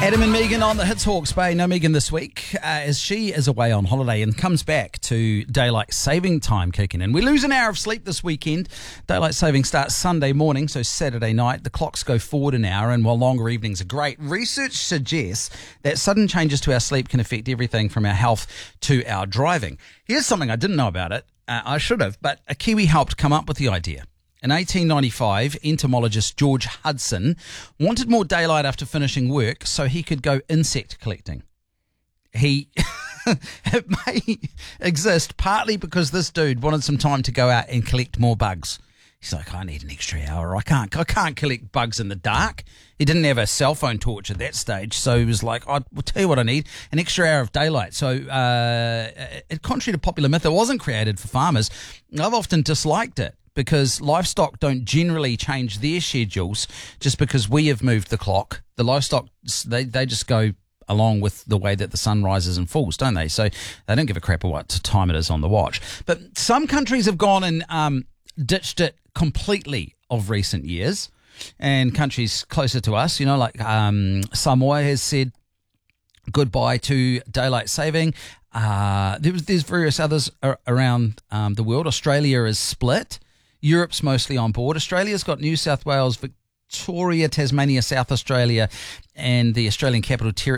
Adam and Megan on the Hits Hawke's Bay. No Megan this week as she is away on holiday and comes back to daylight saving time kicking in. We lose an hour of sleep this weekend. Daylight saving starts Sunday morning, so Saturday night. The clocks go forward an hour, and while longer evenings are great, research suggests that sudden changes to our sleep can affect everything from our health to our driving. Here's something I didn't know about it. I should have, but a Kiwi helped come up with the idea. In 1895, entomologist George Hudson wanted more daylight after finishing work so he could go insect collecting. It may exist partly because this dude wanted some time to go out and collect more bugs. He's like, I need an extra hour. I can't collect bugs in the dark. He didn't have a cell phone torch at that stage, so he was like, I'll tell you what I need, an extra hour of daylight. So, contrary to popular myth, it wasn't created for farmers. I've often disliked it, because livestock don't generally change their schedules just because we have moved the clock. The livestock, they just go along with the way that the sun rises and falls, don't they? So they don't give a crap what time it is on the watch. But some countries have gone and ditched it completely of recent years. And countries closer to us, like Samoa has said goodbye to daylight saving. There's various others around the world. Australia is split. Europe's mostly on board. Australia's got New South Wales, Victoria, Tasmania, South Australia, and the Australian Capital